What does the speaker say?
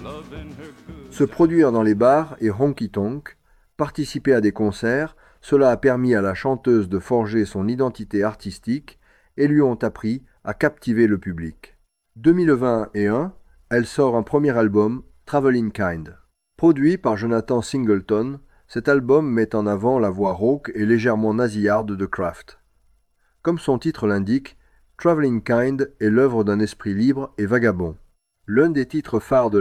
Se produire dans les bars et honky-tonk, participer à des concerts, cela a permis à la chanteuse de forger son identité artistique et lui ont appris à captiver le public. 2021, elle sort un premier album, Traveling Kind. Produit par Jonathan Singleton, cet album met en avant la voix rauque et légèrement nasillarde de Kraft. Comme son titre l'indique, Traveling Kind est l'œuvre d'un esprit libre et vagabond. L'un des titres phares de